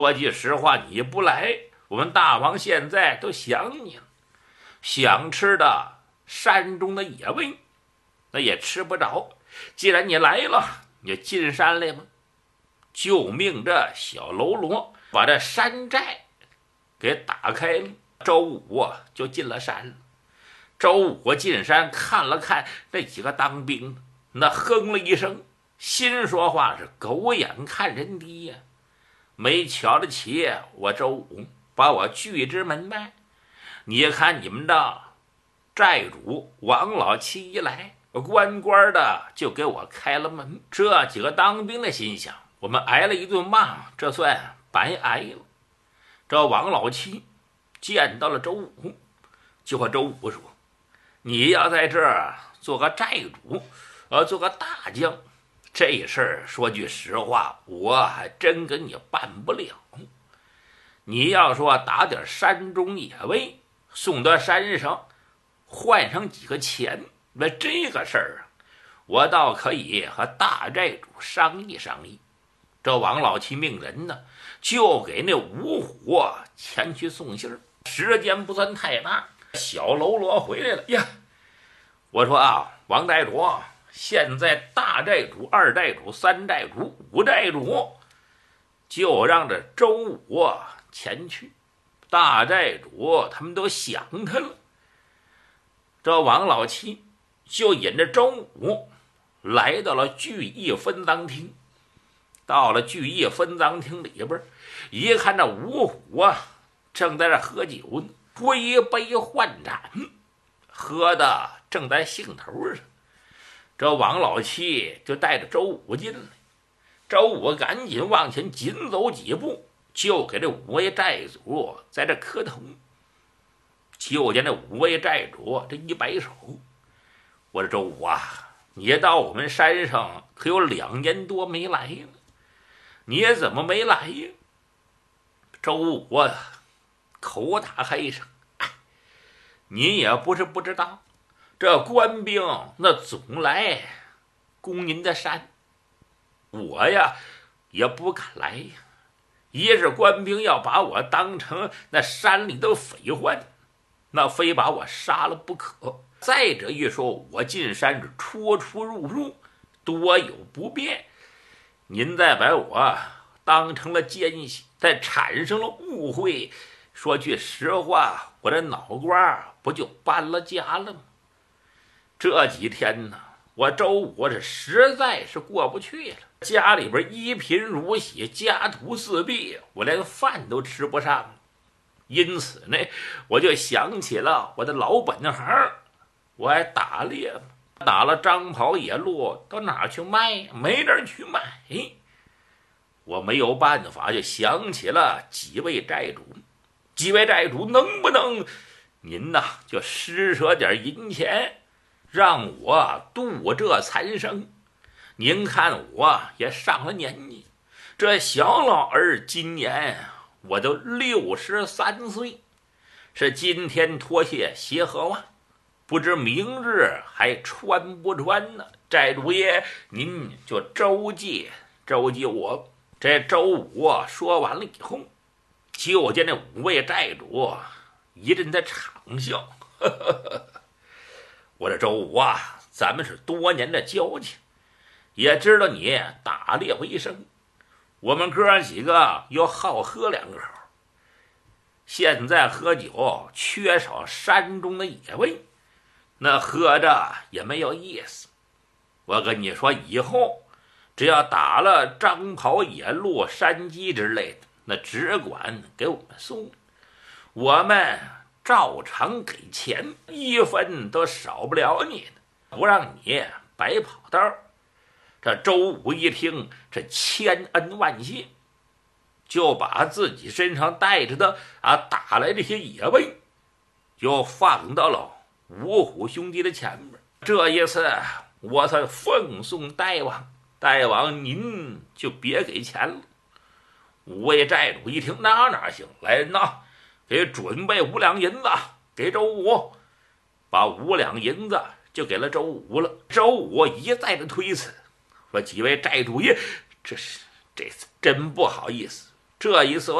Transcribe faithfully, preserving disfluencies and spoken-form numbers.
说句实话，你不来，我们大王现在都想你了，想吃的山中的野味，那也吃不着。既然你来了，你就进山来吧。就命这小喽啰把这山寨给打开了。周武啊就进了山了。周武进山看了看那几个当兵的，那哼了一声，心说话是狗眼看人低呀、啊，没瞧得起我周武，把我拒之门外。你看你们的寨主王老七一来，官官的就给我开了门。这几个当兵的心想，我们挨了一顿骂，这算白挨了。这王老七见到了周武，就和周武说，你要在这儿做个寨主，呃，做个大将，这事儿说句实话，我还真跟你办不了。你要说打点山中野味送到山上，换上几个钱，那这个事儿啊，我倒可以和大寨主商议商议。这王老七命人呢，就给那五虎前去送信儿。时间不算太大，小喽啰回来了呀。我说啊，王寨主，现在大寨主、二寨主、三寨主、五寨主就让这周武前去，大寨主他们都想他了。这王老七就引着周武来到了聚义分赃厅。到了聚义分赃厅里边，一看这五虎啊正在这喝酒呢，推杯换盏，喝的正在兴头上。这王老七就带着周武进来，周武赶紧往前紧走几步，就给这五位寨主在这磕头。就见这五位寨主这一摆手，我说周武啊，你到我们山上可有两年多没来了，你怎么没来呀？周武啊口打黑声，哎，你也不是不知道，这官兵那总来攻您的山，我呀也不敢来呀。一是官兵要把我当成那山里的匪患，那非把我杀了不可。再者一说，我进山是出出入入，多有不便，您再把我当成了奸细，再产生了误会，说句实话，我这脑瓜不就搬了家了吗？这几天呢，我周武是实在是过不去了，家里边一贫如洗，家徒四壁，我连饭都吃不上。因此呢，我就想起了我的老本行，我还打猎嘛，打了张袍野鹿，到哪去卖？没人去买。我没有办法，就想起了几位寨主，几位寨主能不能您呐就施舍点银钱，让我度这残生？您看我也上了年纪，这小老儿今年我都六十三岁，是今天脱下鞋和袜，不知明日还穿不穿呢？寨主爷，您就周济周济我。这周武说完了以后，就见那五位寨主一阵的长笑，呵呵呵，我这周武啊，咱们是多年的交情，也知道你打猎为生，我们哥几个又好喝两口，现在喝酒缺少山中的野味，那喝着也没有意思。我跟你说，以后只要打了张袍野鹿山鸡之类的，那只管给我们送，我们照常给钱，一分都少不了你的，不让你白跑道。这周武一听，这千恩万谢，就把自己身上带着的啊打来这些野味，就放到了五虎兄弟的前面。这一次我才奉送大王，大王您就别给钱了。五位寨主一听，那哪行，来人呐，给准备五两银子给周武，把五两银子就给了周武了。周武一再的推辞，说几位寨主爷，这是这次真不好意思， 这一次